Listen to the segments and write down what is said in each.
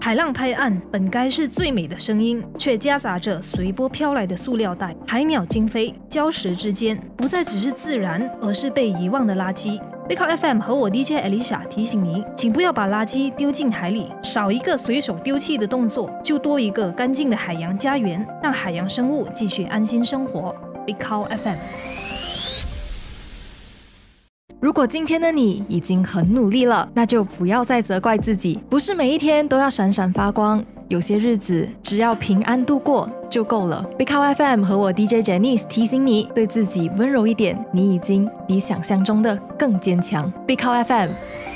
海浪拍岸本该是最美的声音，却夹杂着随波飘来的塑料袋、海鸟惊飞，礁石之间不再只是自然，而是被遗忘的垃圾。Big Cow FM 和我 DJ Alicia 提醒你，请不要把垃圾丢进海里，少一个随手丢弃的动作，就多一个干净的海洋家园，让海洋生物继续安心生活。Big Cow FM。 如果今天的你已经很努力了，那就不要再责怪自己，不是每一天都要闪闪发光，有些日子只要平安度过就够了。Big Cow FM 和我 DJ Janice 提醒你，对自己温柔一点，你已经比想象中的更坚强。Big Cow FM。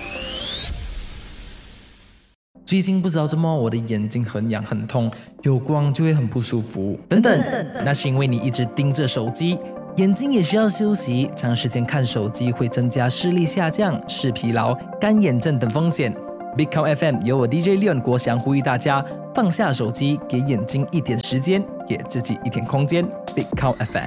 最近不知道怎么我的眼睛很痒很痛，有光就会很不舒服等等，那是因为你一直盯着手机，眼睛也需要休息，长时间看手机会增加视力下降、视疲劳、干眼症等风险。Big Cow FM 由我 DJ Leon 国祥呼吁大家放下手机，给眼睛一点时间，给自己一点空间。Big Cow FM。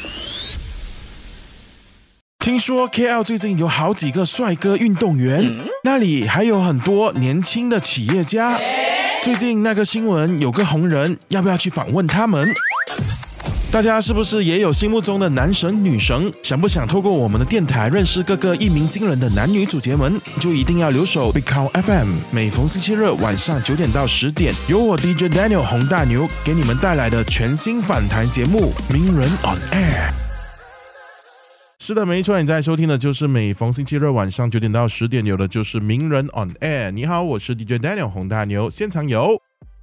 听说 KL 最近有好几个帅哥运动员，那里还有很多年轻的企业家。最近那个新闻有个红人，要不要去访问他们？大家是不是也有心目中的男神女神？想不想透过我们的电台认识各个一鸣惊人的男女主角们？就一定要留守 Big Cow FM， 每逢星期日晚上9点到10点，由我 DJ Daniel 洪大牛给你们带来的全新访谈节目《名人 on Air》。是的，没错，你在收听的就是每逢星期日晚上9点到10点有的就是《名人 on Air》。你好，我是 DJ Daniel 洪大牛，现场有。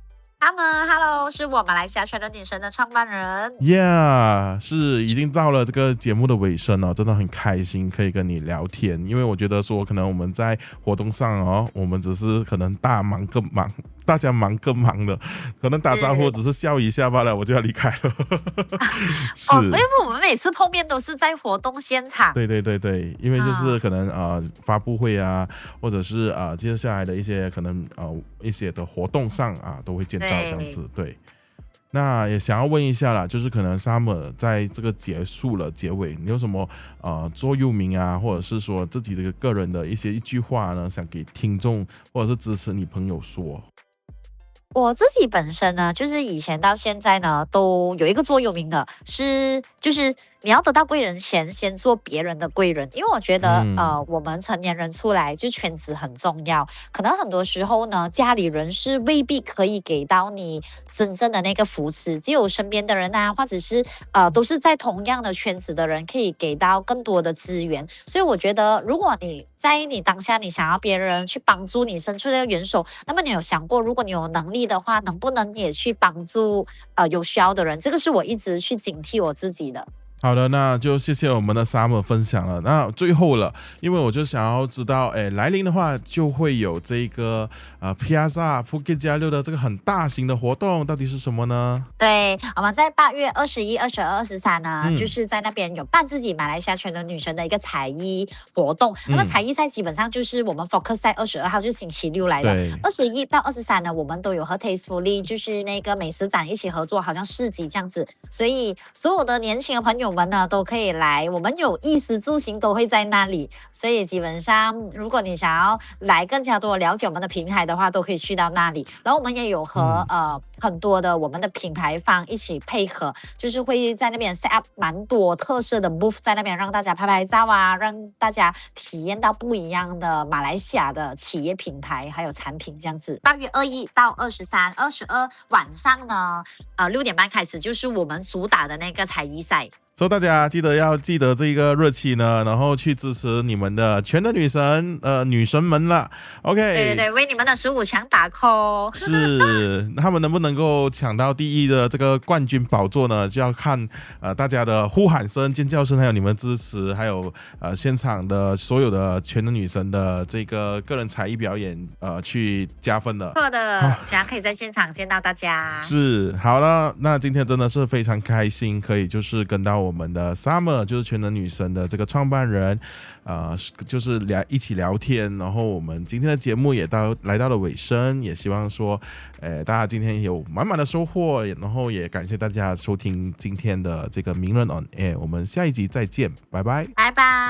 Hello， 是我马来西亚全能女神的创办人。 是已经到了这个节目的尾声了，真的很开心可以跟你聊天，因为我觉得说可能我们在活动上我们只是可能大家忙更忙的，可能打招呼只是笑一下罢了，我就要离开了。 因为我们每次碰面都是在活动现场。 对，因为就是可能发布会啊，或者是接下来的一些可能一些的活动上都会见到这样子。对，那也想要问一下啦，就是可能 Summer 在这个结束了结尾，你有什么座右铭啊，或者是说自己的个人的一句话呢，想给听众或者是支持你朋友说？ 我自己本身呢，就是以前到现在呢，都有一个座右铭的，就是你要得到贵人前，先做别人的贵人。因为我觉得我们成年人出来就圈子很重要，可能很多时候呢，家里人是未必可以给到你真正的那个扶持，只有身边的人啊，或者是都是在同样的圈子的人，可以给到更多的资源。所以我觉得，如果你在你当下你想要别人去帮助你，伸出那个援手，那么你有想过，如果你有能力的话，能不能也去帮助有需要的人？这个是我一直去警惕我自己的。 好的，那就谢谢我们的 Summer 分享了。那最后了，因为我就想要知道，来临的话就会有这个Piazza Phuket +6的这个很大型的活动，到底是什么呢？ 对，我们在8月21、22、23呢，就是在那边有办自己马来西亚全能女神的一个才艺活动。那么才艺赛基本上就是我们 focus 在22号，就是星期六来的。21到23呢，我们都有和 Tastefully 就是那个美食展一起合作，好像市集这样子。所以所有的年轻的朋友们呢都可以来，我们有衣食住行都会在那里，所以基本上如果你想要来更加多了解我们的平台的话，都可以去到那里。然后我们也有和很多的我们的品牌方一起配合，就是会在那边 set up 蛮多特色的 booth 在那边，让大家拍拍照啊，让大家体验到不一样的马来西亚的企业品牌还有产品这样子。8月21到23、22晚上呢6点半开始，就是我们主打的那个才艺赛。 所以大家记得这个日期呢，然后去支持你们的全能女神女神们啦。OK， 对，为你们的15强打 call。 是，他们能不能够抢到第一的这个冠军宝座呢？就要看大家的呼喊声、尖叫声，还有你们支持，还有现场的所有的全能女神的这个个人才艺表演去加分的。 错的，希望可以在现场见到大家。 是，好了，那今天真的是非常开心，可以就是跟到我们的 Summer 就是全能女神的这个创办人，就是一起聊天，然后我们今天的节目也来到了尾声，也希望说，大家今天有满满的收获，然后也感谢大家收听今天的这个名人 on air， 我们下一集再见，拜拜， 拜拜。